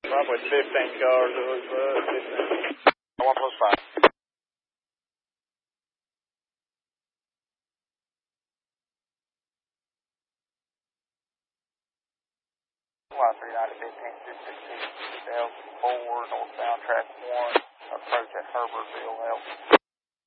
Probably 15 cars, it looks like. 15. 1 plus 5. Line 390, 15, 216, Delta 4, northbound track 1, approach at Herbertville, L.